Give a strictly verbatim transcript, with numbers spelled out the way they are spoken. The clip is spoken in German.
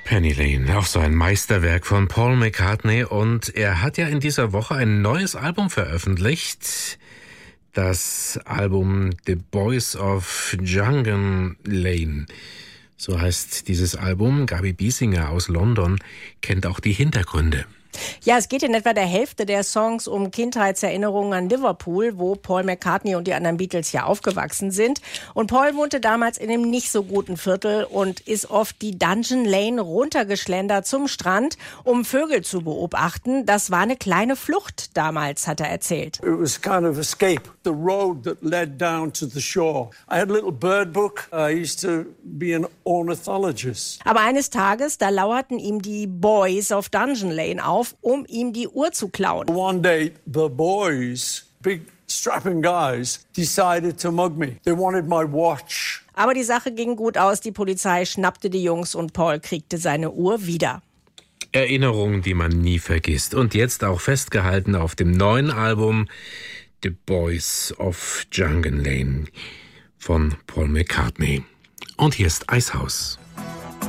Penny Lane, auch so ein Meisterwerk von Paul McCartney, und er hat ja in dieser Woche ein neues Album veröffentlicht. Das Album The Boys of Jungle Lane. So heißt dieses Album. Gabi Biesinger aus London kennt auch die Hintergründe. Ja, es geht in etwa der Hälfte der Songs um Kindheitserinnerungen an Liverpool, wo Paul McCartney und die anderen Beatles ja aufgewachsen sind. Und Paul wohnte damals in einem nicht so guten Viertel und ist oft die Dungeon Lane runtergeschlendert zum Strand, um Vögel zu beobachten. Das war eine kleine Flucht damals, hat er erzählt. It was kind of escape. The road that led down to the shore. I had a little bird book. I used to be an ornithologist. Aber eines Tages, da lauerten ihm die Boys auf Dungeon Lane auf, um ihm die Uhr zu klauen. One day, the boys, big strapping guys, decided to mug me. They wanted my watch. Aber die Sache ging gut aus. Die Polizei schnappte die Jungs und Paul kriegte seine Uhr wieder. Erinnerungen, die man nie vergisst. Und jetzt auch festgehalten auf dem neuen Album The Boys of Jungle Lane von Paul McCartney. Und hier ist Eishaus.